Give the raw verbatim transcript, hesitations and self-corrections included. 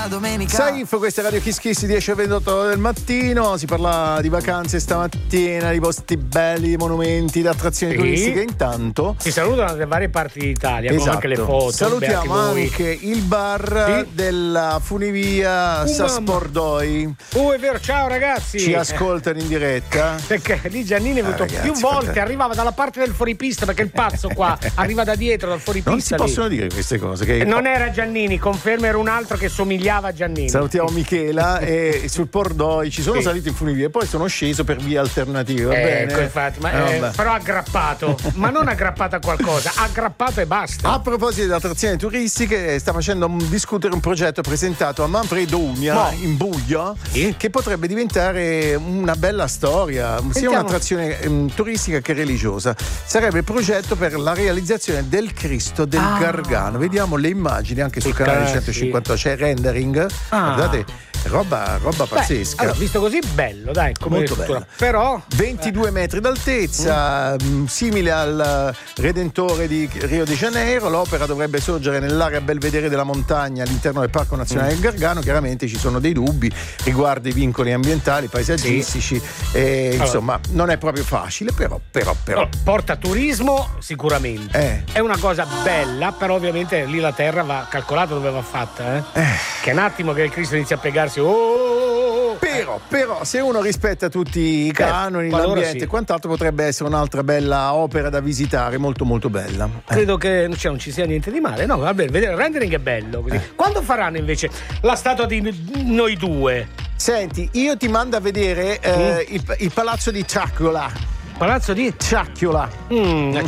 la domenica. Saif, questa è Radio Kiss Kiss, dieci e ventotto del mattino. Si parla di vacanze stamattina, di posti belli, di monumenti, di attrazioni Sì. turistiche. Intanto si salutano dalle varie parti d'Italia, esatto, con anche le foto. salutiamo beh, anche, anche il bar sì? della funivia Uh, Saspordoi. Oh, è vero, ciao ragazzi. Ci ascoltano in diretta. Perché lì Giannini è venuto Ah, ragazzi, più volte, perché... arrivava dalla parte del fuoripista, perché il pazzo qua arriva da dietro dal fuoripista. Non si lì. possono dire queste cose. Che... Non era Giannini, conferma, era un altro che somigliava a Giannini. Salutiamo Michela e sul Pordoi ci sono sì. salito in funivia e poi sono sceso per vie alternative. Va Ecco, bene? infatti, ma, Eh, eh, però aggrappato, ma non aggrappato a qualcosa, aggrappato e basta. A proposito di attrazioni turistiche, sta facendo discutere un progetto presentato a Manfredo Umia No. in Buglio, Sì. che potrebbe diventare una bella storia, sia Sentiamo. un'attrazione ehm, turistica che religiosa. Sarebbe il progetto per la realizzazione del Cristo del Ah. Gargano. Vediamo le immagini anche sul Sì, canale sì. centocinquanta, c'è il rendering. Ah. Guardate, roba, roba Beh, pazzesca. allora, visto così, bello, dai, come Molto struttura. bello. Però ventidue metri d'altezza, mm. simile al Redentore di Rio de Janeiro. L'opera dovrebbe sorgere nell'area belvedere della montagna all'interno del Parco Nazionale del Gargano. Chiaramente ci sono dei dubbi riguardo i vincoli ambientali, paesaggistici, e, Allora. insomma non è proprio facile, però però però allora, porta turismo sicuramente. Eh. È una cosa bella, però ovviamente lì la terra va calcolata dove va fatta, eh? Eh. Che un attimo che il Cristo inizia a piegarsi. Oh, oh, oh. Però, però, se uno rispetta tutti i Certo, canoni, qualora l'ambiente sì. e quant'altro, potrebbe essere un'altra bella opera da visitare, molto molto bella. Eh. Credo che cioè, non ci sia niente di male. No, va bene, vedere il rendering è bello così. Quando faranno invece la statua di noi due? Senti, io ti mando a vedere eh, il, il palazzo di Ciacchiola. Palazzo di Ciacchiola. mm,